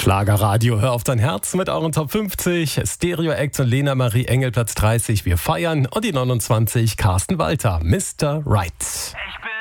Schlagerradio, hör auf dein Herz mit euren Top 50. Stereo Act und Lena Marie Engel Platz 30, wir feiern. Und die 29, Carsten Walter, Mr. Right. Ich bin